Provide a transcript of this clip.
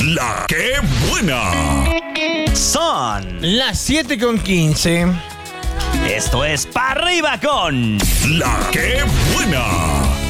La que buena. Son las 7:15. Esto es Pa' Arriba con La que buena.